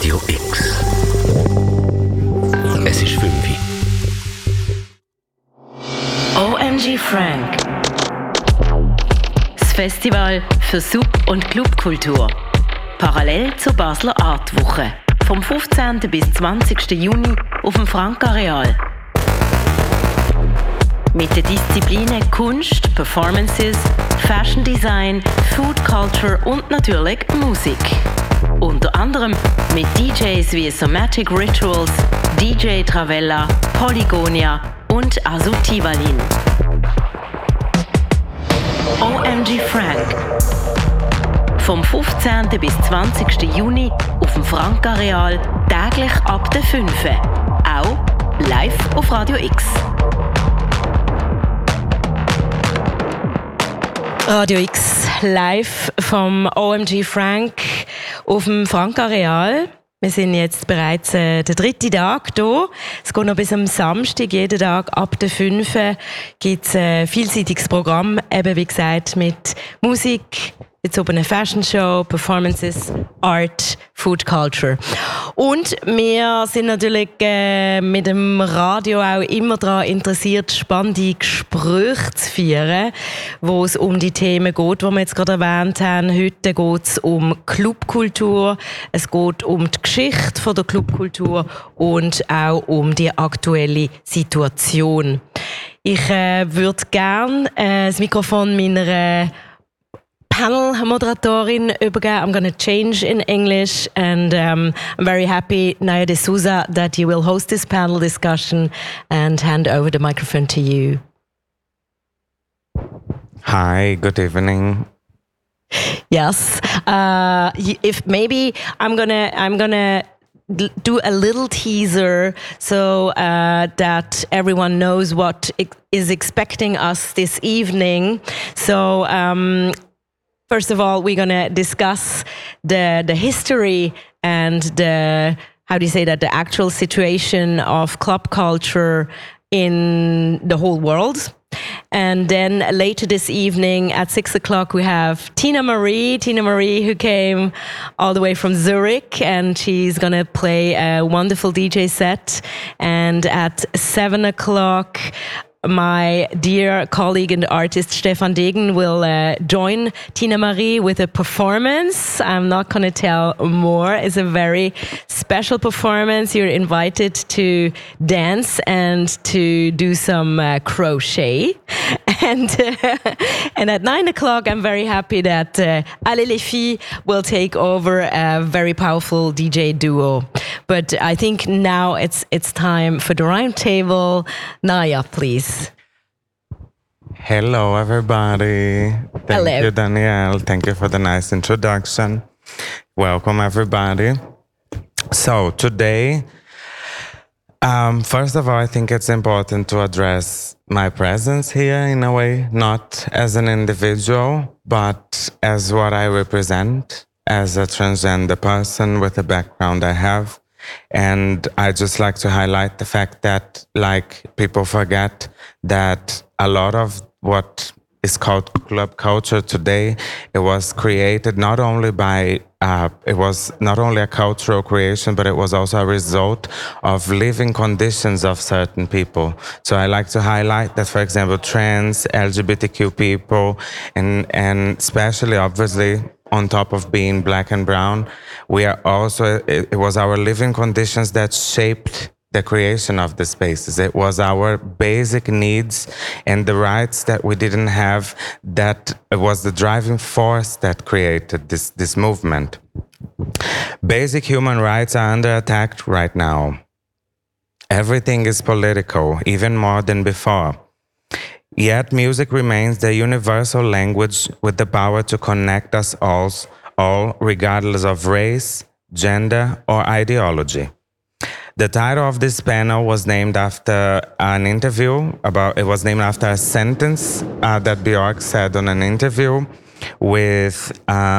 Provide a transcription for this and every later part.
Radio X. Es ist 5 Uhr. OMG Frank. Das Festival für Sub- und Clubkultur. Parallel zur Basler Artwoche. Vom 15. bis 20. Juni auf dem Frank-Areal. Mit den Disziplinen Kunst, Performances, Fashion Design, Food Culture und natürlich Musik. Unter anderem mit DJs wie Somatic Rituals, DJ Travella, Polygonia und Azu Tivalin. OMG Frank. Vom 15. bis 20. Juni auf dem Frank-Areal, täglich ab der 5 Uhr. Auch live auf Radio X. Radio X live vom OMG Frank auf dem Frank-Areal. Wir sind jetzt bereits der 3. Tag hier. Es geht noch bis am Samstag. Jeden Tag ab der 5 Uhr gibt es ein vielseitiges Programm. Eben wie gesagt mit Musik, jetzt oben eine Fashion Show, Performances, Art, Food Culture. Und wir sind natürlich mit dem Radio auch immer daran interessiert, spannende Gespräche zu führen, wo es um die Themen geht, die wir jetzt gerade erwähnt haben. Heute geht es um Clubkultur, es geht um die Geschichte der Clubkultur und auch um die aktuelle Situation. Ich würde gerne das Mikrofon meiner Panel-Moderatorin übergeben. I'm going to change in English, and I'm very happy, Naya de Souza, that you will host this panel discussion and hand over the microphone to you. Hi, good evening. Yes, if maybe I'm gonna do a little teaser so that everyone knows what is expecting us this evening. So. First of all, we're going to discuss the history and the actual situation of club culture in the whole world. And then later this evening at 6 o'clock, we have Tina Marie, who came all the way from Zurich, and she's going to play a wonderful DJ set. And at 7 o'clock, my dear colleague and artist Stefan Degen will join Tina Marie with a performance. I'm not going to tell more. It's a very special performance. You're invited to dance and to do some crochet. And at 9 o'clock, I'm very happy that Allez les filles will take over a very powerful DJ duo. But I think now it's time for the round table. Naya, please. Hello, everybody. Thank you, Danielle. Thank you for the nice introduction. Welcome, everybody. So today, first of all, I think it's important to address my presence here in a way, not as an individual, but as what I represent as a transgender person with the background I have. And I just like to highlight the fact that, like, people forget that a lot of what is called club culture today, it was created not only by, it was not only a cultural creation, but it was also a result of living conditions of certain people. So I like to highlight that, for example, trans, LGBTQ people, and especially, obviously, on top of being black and brown, we are also, it was our living conditions that shaped the creation of the spaces. It was our basic needs and the rights that we didn't have that was the driving force that created this movement. Basic human rights are under attack right now. Everything is political, even more than before. Yet music remains the universal language with the power to connect us all regardless of race, gender, or ideology. The title of this panel was named after an interview it was named after a sentence that Björk said on an interview with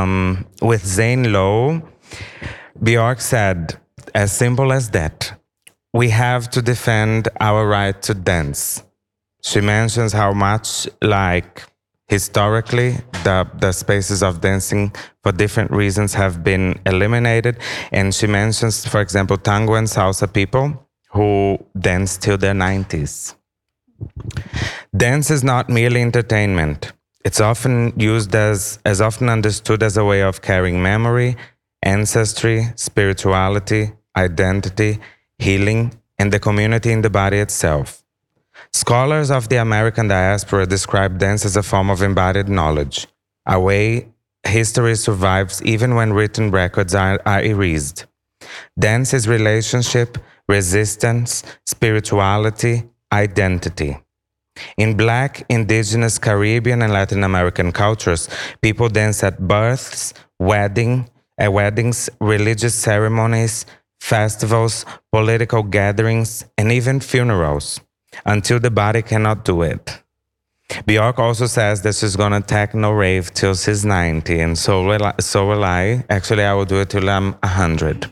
Zane Lowe. Björk said, as simple as that, we have to defend our right to dance. She mentions how much, like, Historically, the spaces of dancing for different reasons have been eliminated. And she mentions, for example, tango and salsa people who dance till their 90s. Dance is not merely entertainment. It's often used as often understood as a way of carrying memory, ancestry, spirituality, identity, healing, and the community in the body itself. Scholars of the American diaspora describe dance as a form of embodied knowledge, a way history survives even when written records are erased. Dance is relationship, resistance, spirituality, identity. In Black, Indigenous, Caribbean, and Latin American cultures, people dance at births, weddings, religious ceremonies, festivals, political gatherings, and even funerals, until the body cannot do it. Bjork also says that she's gonna techno rave till she's 90, and so will I. Actually, I will do it till I'm 100.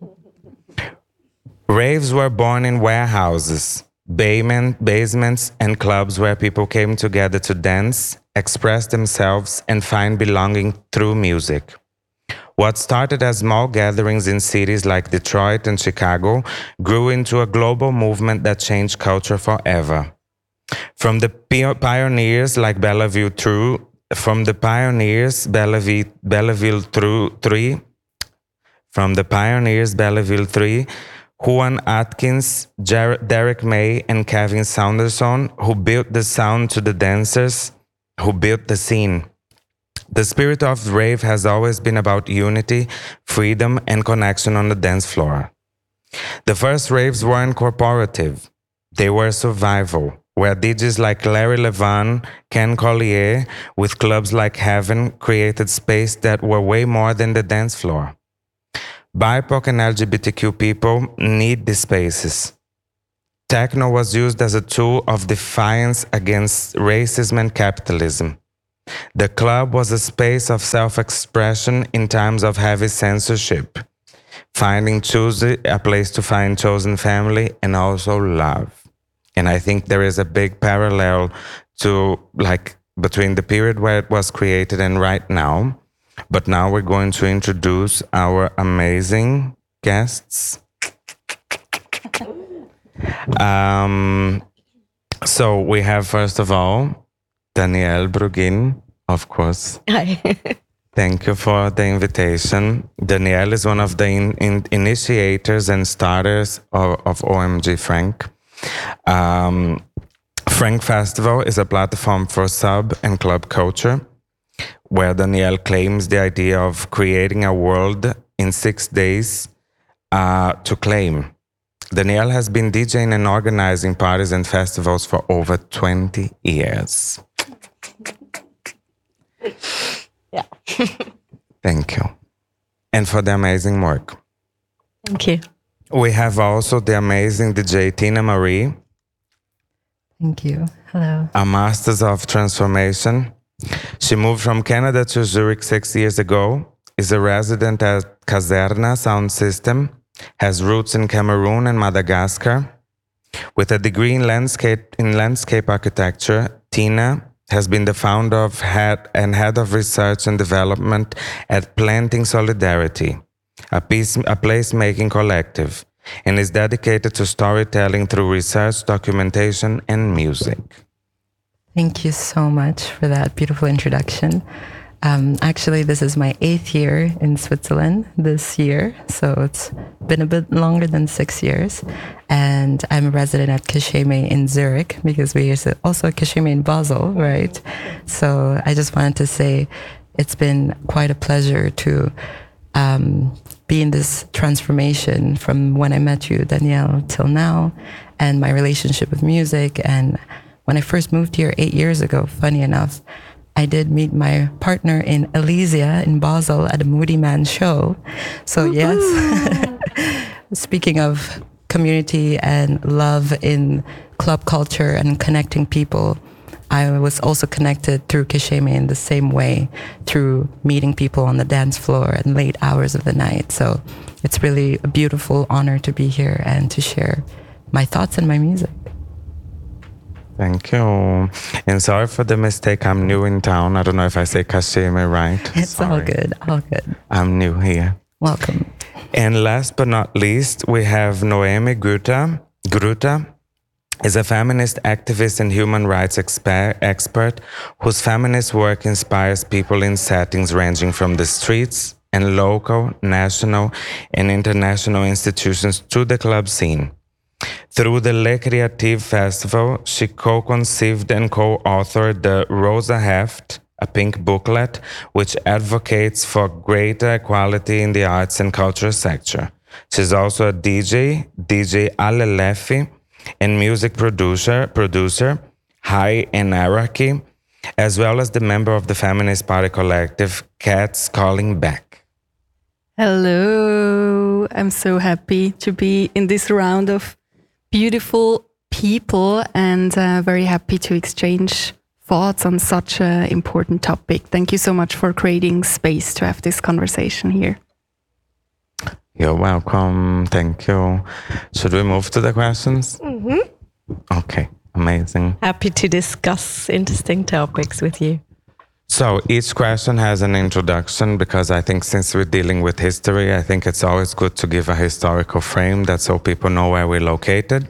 Raves were born in warehouses, basements, and clubs where people came together to dance, express themselves, and find belonging through music. What started as small gatherings in cities like Detroit and Chicago grew into a global movement that changed culture forever. From the pioneers like Belleville 3, Juan Atkins, Derek May, and Kevin Saunderson, who built the sound, to the dancers who built the scene. The spirit of rave has always been about unity, freedom, and connection on the dance floor. The first raves weren't corporative. They were survival, where DJs like Larry Levan, Ken Collier, with clubs like Heaven, created space that were way more than the dance floor. BIPOC and LGBTQ people need these spaces. Techno was used as a tool of defiance against racism and capitalism. The club was a space of self-expression in times of heavy censorship, a place to find chosen family and also love. And I think there is a big parallel between the period where it was created and right now. But now we're going to introduce our amazing guests. So we have, first of all, Danielle Brugin, of course. Hi. Thank you for the invitation. Danielle is one of the initiators and starters of OMG Frank. Frank Festival is a platform for sub and club culture, where Danielle claims the idea of creating a world in 6 days to claim. Danielle has been DJing and organizing parties and festivals for over 20 years. Yeah. Thank you. And for the amazing work. Thank you. We have also the amazing DJ Tina Marie. Thank you. Hello. A Masters of Transformation. She moved from Canada to Zurich 6 years ago, is a resident at Caserna Sound System, has roots in Cameroon and Madagascar. With a degree in landscape architecture, Tina has been the founder and head of research and development at Planting Solidarity, a placemaking collective, and is dedicated to storytelling through research, documentation, and music. Thank you so much for that beautiful introduction. Actually, this is my 8th year in Switzerland this year, so it's been a bit longer than 6 years. And I'm a resident at Kasheme in Zurich, because we are also at Kasheme in Basel, right? So I just wanted to say it's been quite a pleasure to be in this transformation from when I met you, Danielle, till now, and my relationship with music. And when I first moved here 8 years ago, funny enough, I did meet my partner in Elysia in Basel at a Moody Man show. So yes, speaking of community and love in club culture and connecting people, I was also connected through Kasheme in the same way, through meeting people on the dance floor in late hours of the night. So it's really a beautiful honor to be here and to share my thoughts and my music. Thank you. And sorry for the mistake. I'm new in town. I don't know if I say Kashmir right. It's Sorry. all good. All good. I'm new here. Welcome. And last but not least, we have Noemi Gruta. Gruta is a feminist activist and human rights expert whose feminist work inspires people in settings ranging from the streets and local, national, and international institutions to the club scene. Through the Le Creative Festival, she co-conceived and co-authored the Rosa Heft, a pink booklet which advocates for greater equality in the arts and culture sector. She's also a DJ Alelefi, and music producer High Anarchy, as well as the member of the feminist party collective Cats Calling Back. Hello, I'm so happy to be in this round of beautiful people and very happy to exchange thoughts on such an important topic. Thank you so much for creating space to have this conversation here. You're welcome. Thank you. Should we move to the questions? Mm-hmm. Okay, amazing. Happy to discuss interesting topics with you. So each question has an introduction because I think since we're dealing with history, I think it's always good to give a historical frame that so people know where we're located.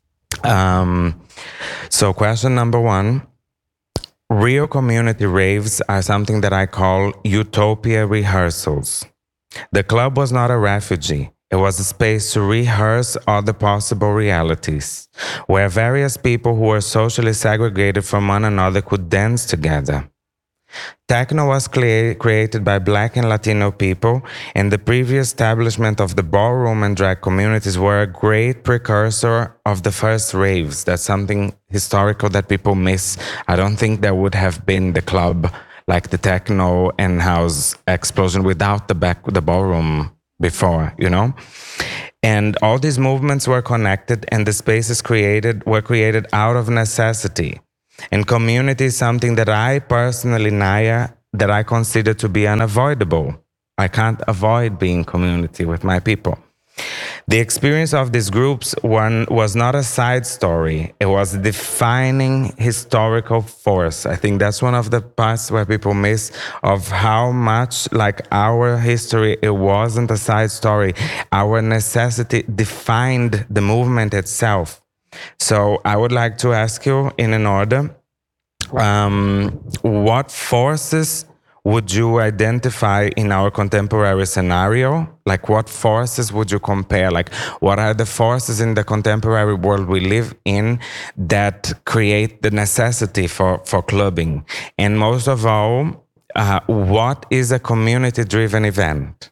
So question number 1. Rio community raves are something that I call utopia rehearsals. The club was not a refugee. It was a space to rehearse all the possible realities, where various people who were socially segregated from one another could dance together. Techno was created by Black and Latino people, and the previous establishment of the ballroom and drag communities were a great precursor of the first raves. That's something historical that people miss. I don't think there would have been the club like the techno and house explosion without the ballroom before, you know? And all these movements were connected, and the spaces were created out of necessity. And community is something that I personally, Naya, that I consider to be unavoidable. I can't avoid being community with my people. The experience of these groups was not a side story. It was a defining historical force. I think that's one of the parts where people miss of how much like our history, it wasn't a side story. Our necessity defined the movement itself. So I would like to ask you in an order, what forces would you identify in our contemporary scenario? Like what forces would you compare? Like what are the forces in the contemporary world we live in that create the necessity for clubbing? And most of all, what is a community-driven event?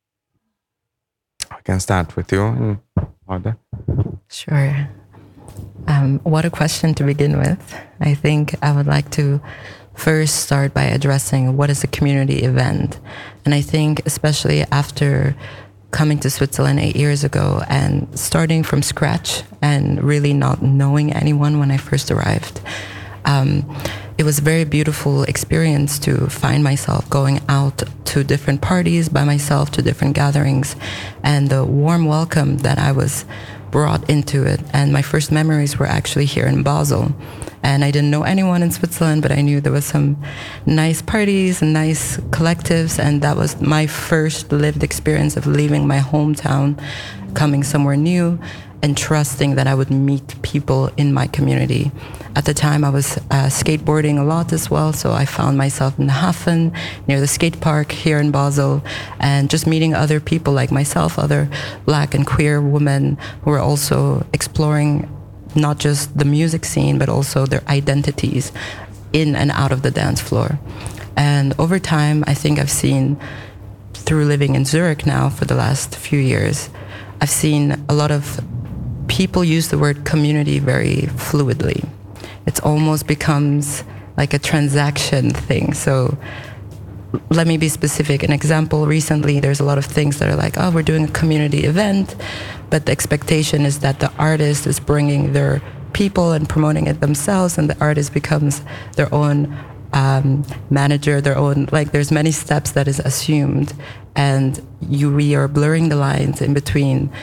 I can start with you in order. Sure. What a question to begin with. I think I would like to first start by addressing what is a community event. And I think especially after coming to Switzerland 8 years ago and starting from scratch and really not knowing anyone when I first arrived, it was a very beautiful experience to find myself going out to different parties by myself, to different gatherings, and the warm welcome that I was brought into it. And my first memories were actually here in Basel. And I didn't know anyone in Switzerland, but I knew there was some nice parties and nice collectives. And that was my first lived experience of leaving my hometown, coming somewhere new, and trusting that I would meet people in my community. At the time, I was skateboarding a lot as well, so I found myself in the Hafen, near the skate park here in Basel, and just meeting other people like myself, other Black and queer women who were also exploring not just the music scene, but also their identities in and out of the dance floor. And over time, I think I've seen, through living in Zurich now for the last few years, I've seen a lot of people use the word community very fluidly. It almost becomes like a transaction thing. So let me be specific. An example, recently there's a lot of things that are like, oh, we're doing a community event, but the expectation is that the artist is bringing their people and promoting it themselves, and the artist becomes their own manager, their own, like there's many steps that is assumed, and we are blurring the lines in between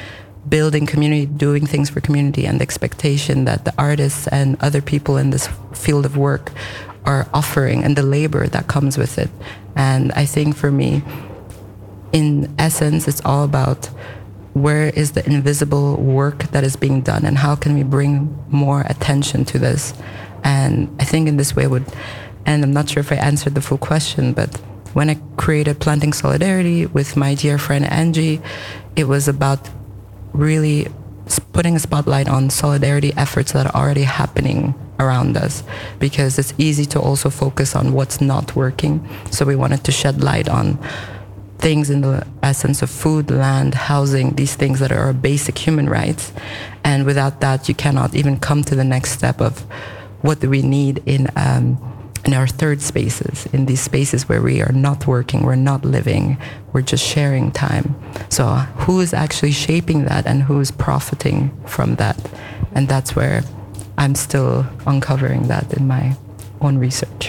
building community, doing things for community, and the expectation that the artists and other people in this field of work are offering, and the labor that comes with it. And I think for me, in essence, it's all about where is the invisible work that is being done, and how can we bring more attention to this. And I think in this way and I'm not sure if I answered the full question, but when I created Planting Solidarity with my dear friend Angie, it was about really putting a spotlight on solidarity efforts that are already happening around us, because it's easy to also focus on what's not working. So we wanted to shed light on things in the essence of food, land, housing, these things that are basic human rights. And without that, you cannot even come to the next step of what do we need in our third spaces, in these spaces where we are not working, we're not living, we're just sharing time. So who is actually shaping that, and who is profiting from that? And that's where I'm still uncovering that in my own research.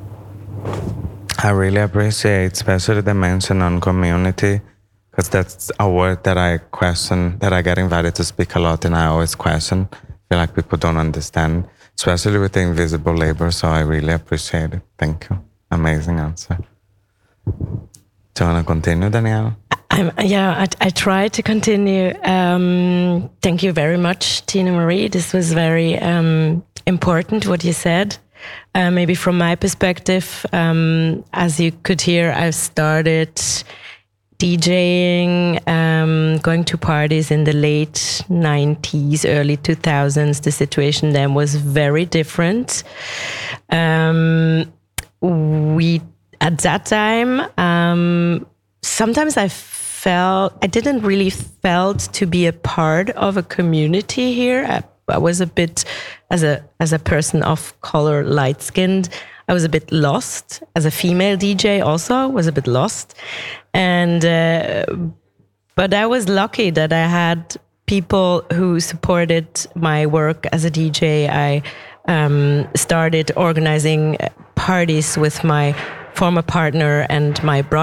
I really appreciate, especially the mention on community, because that's a word that I question, that I get invited to speak a lot, and I always question. I feel like people don't understand, especially with the invisible labor. So I really appreciate it. Thank you. Amazing answer. Do you want to continue, Danielle? I try to continue. Thank you very much, Tina Marie. This was very important what you said. Maybe from my perspective, as you could hear, I've started DJing, going to parties in the late 90s, early 2000s. The situation then was very different. At that time, sometimes I didn't really felt to be a part of a community here. I was a bit, as a person of color, light-skinned, I was a bit lost. As a female DJ also, was a bit lost. And but I was lucky that I had people who supported my work as a DJ. I started organizing parties with my former partner and my brother.